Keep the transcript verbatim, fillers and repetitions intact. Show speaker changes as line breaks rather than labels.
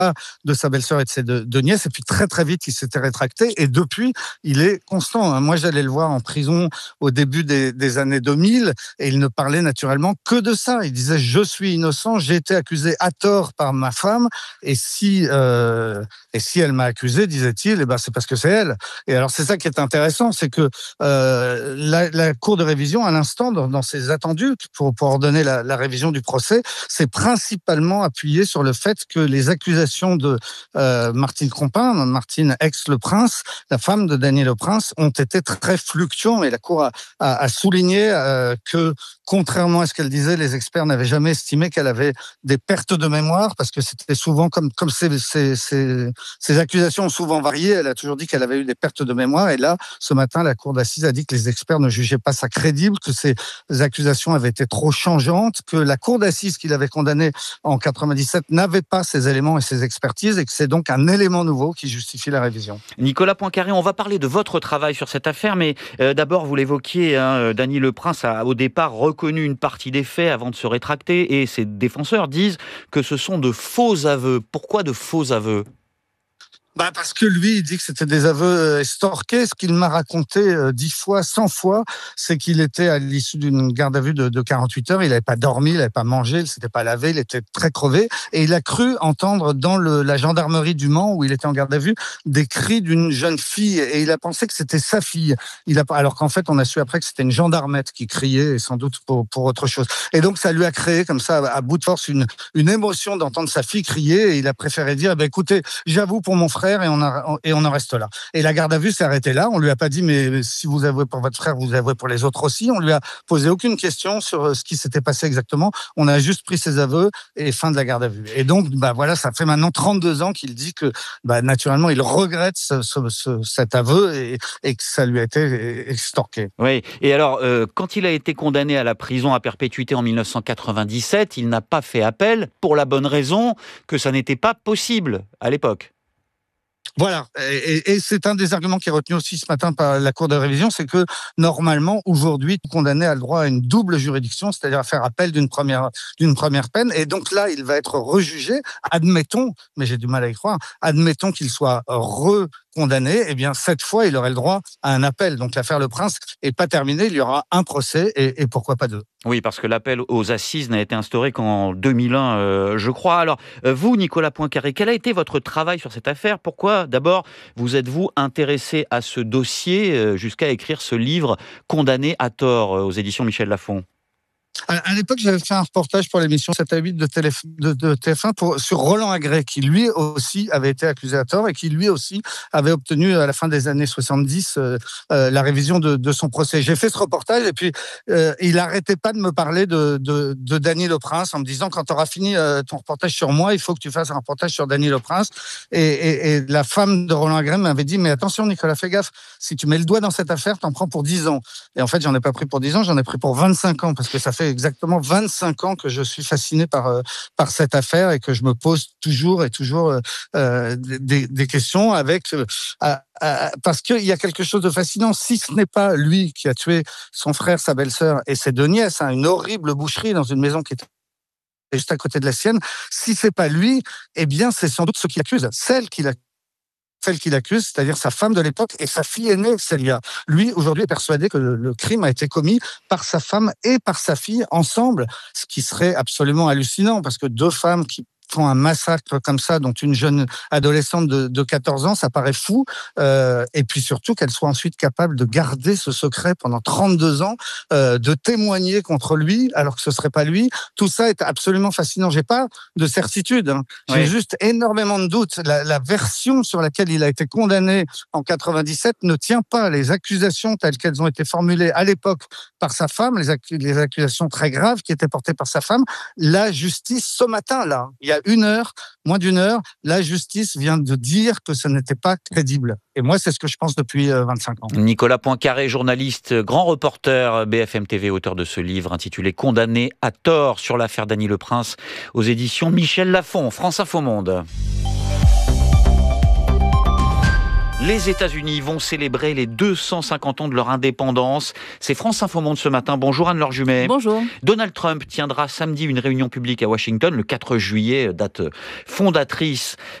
de sa belle-sœur et de ses deux, deux nièces. Et puis très très vite, il s'était rétracté. Et depuis, il est constant. Moi, j'allais le voir en prison au début des, des années deux mille et il ne parlait naturellement que de ça. Il disait « Je suis innocent, j'ai été accusé à tort par ma femme et si, euh, et si elle m'a accusé, disait-il, eh ben, c'est parce que c'est elle. » Et alors, c'est ça qui est intéressant, c'est que euh, la, la Cour de révision, à l'instant, dans, dans ses attendus, pour, pour ordonner la, la révision du procès, s'est principalement appuyé sur le fait que les accusations de euh, Martine Crompin, Martine ex-Le Prince, la femme de Dany Le Prince, ont été très fluctuantes. Et la Cour a, a, a souligné euh, que, contrairement à ce qu'elle disait, les experts n'avaient jamais estimé qu'elle avait des pertes de mémoire, parce que c'était souvent, comme, comme ces, ces, ces, ces accusations ont souvent varié, elle a toujours dit qu'elle avait eu des pertes de mémoire. Et là, ce matin, la Cour d'assises a dit que les experts ne jugeaient pas ça crédible, que ces accusations avaient été trop changeantes, que la Cour d'assises qui l'avait condamnée en quatre-vingt-dix-sept n'avait pas ces éléments et ces expertises, et que c'est donc un élément nouveau qui justifie la révision.
Nicolas Poincaré, on va parler de votre travail sur cette affaire, mais euh, d'abord, vous l'évoquiez, hein, Dany Le Prince a au départ reconnu une partie des faits avant de se rétracter, et ses défenseurs disent que ce sont de faux aveux. Pourquoi de faux aveux ?
Bah parce que lui, il dit que c'était des aveux estorqués. Ce qu'il m'a raconté euh, dix fois, cent fois, c'est qu'il était à l'issue d'une garde à vue de, de quarante-huit heures. Il n'avait pas dormi, il n'avait pas mangé, il s'était pas lavé, il était très crevé. Et il a cru entendre dans le, la gendarmerie du Mans, où il était en garde à vue, des cris d'une jeune fille. Et il a pensé que c'était sa fille. Il a, alors qu'en fait, on a su après que c'était une gendarmette qui criait, et sans doute pour, pour autre chose. Et donc, ça lui a créé, comme ça, à bout de force, une, une émotion d'entendre sa fille crier. Et il a préféré dire, bah, écoutez, j'avoue pour mon frère, et on, a, et on en reste là. Et la garde à vue s'est arrêtée là. On lui a pas dit, mais si vous avouez pour votre frère, vous avouez pour les autres aussi. On lui a posé aucune question sur ce qui s'était passé exactement. On a juste pris ses aveux et fin de la garde à vue. Et donc, bah voilà, ça fait maintenant trente-deux ans qu'il dit que, bah, naturellement, il regrette ce, ce, ce, cet aveu et, et que ça lui a été extorqué.
Oui. Et alors, euh, quand il a été condamné à la prison à perpétuité en mille neuf cent quatre-vingt-dix-sept, il n'a pas fait appel pour la bonne raison que ça n'était pas possible à l'époque.
Voilà, et, et c'est un des arguments qui est retenu aussi ce matin par la Cour de révision, c'est que normalement, aujourd'hui, le condamné a le droit à une double juridiction, c'est-à-dire à faire appel d'une première, d'une première peine, et donc là, il va être rejugé, admettons, mais j'ai du mal à y croire, admettons qu'il soit recondamné, eh bien cette fois, il aurait le droit à un appel. Donc l'affaire Le Prince n'est pas terminée, il y aura un procès, et, et pourquoi pas deux.
Oui, parce que l'appel aux assises n'a été instauré qu'en deux mille un, euh, je crois. Alors, euh, vous, Nicolas Poincaré, quel a été votre travail sur cette affaire ? Pourquoi, d'abord, vous êtes-vous intéressé à ce dossier euh, jusqu'à écrire ce livre « Condamné à tort » euh, aux éditions Michel Lafon ?
À l'époque, j'avais fait un reportage pour l'émission sept à huit de, Télé, de, de T F un pour, sur Roland Agré, qui lui aussi avait été accusé à tort et qui lui aussi avait obtenu à la fin des années soixante-dix euh, euh, la révision de, de son procès. J'ai fait ce reportage et puis euh, il n'arrêtait pas de me parler de, de, de Dany Le Prince en me disant, quand tu auras fini euh, ton reportage sur moi, il faut que tu fasses un reportage sur Dany Le Prince. Et, et, et la femme de Roland Agré m'avait dit, mais attention Nicolas, fais gaffe, si tu mets le doigt dans cette affaire, t'en prends pour dix ans. Et en fait, j'en ai pas pris pour dix ans, j'en ai pris pour vingt-cinq ans, parce que ça fait exactement vingt-cinq ans que je suis fasciné par euh, par cette affaire et que je me pose toujours et toujours euh, des, des questions avec euh, à, à, parce qu'il y a quelque chose de fascinant. Si ce n'est pas lui qui a tué son frère, sa belle-sœur et ses deux nièces, hein, une horrible boucherie dans une maison qui était juste à côté de la sienne, si c'est pas lui, eh bien c'est sans doute ceux qui l'accusent, celle qui l'accuse. Celle qui l'accuse, c'est-à-dire sa femme de l'époque et sa fille aînée, Célia. Lui, aujourd'hui, est persuadé que le, le crime a été commis par sa femme et par sa fille ensemble, ce qui serait absolument hallucinant, parce que deux femmes qui font un massacre comme ça, dont une jeune adolescente de, de quatorze ans, ça paraît fou. Euh, et puis surtout qu'elle soit ensuite capable de garder ce secret pendant trente-deux ans, euh, de témoigner contre lui, alors que ce serait pas lui. Tout ça est absolument fascinant. J'ai pas de certitude, hein. J'ai oui. juste énormément de doutes. La, la version sur laquelle il a été condamné en quatre-vingt-dix-sept ne tient pas. Les accusations telles qu'elles ont été formulées à l'époque par sa femme, les, acc- les accusations très graves qui étaient portées par sa femme, la justice ce matin, là, il y a une heure, moins d'une heure, la justice vient de dire que ce n'était pas crédible. Et moi, c'est ce que je pense depuis vingt-cinq ans.
Nicolas Poincaré, journaliste, grand reporter, B F M T V, auteur de ce livre intitulé « Condamné à tort » sur l'affaire Dany Le Prince, aux éditions Michel Lafon, France Info Monde. Les États-Unis vont célébrer les deux cent cinquante ans de leur indépendance. C'est France Info Monde ce matin. Bonjour Anne-Laure Jumet.
Bonjour.
Donald Trump tiendra samedi une réunion publique à Washington, le quatre juillet, date fondatrice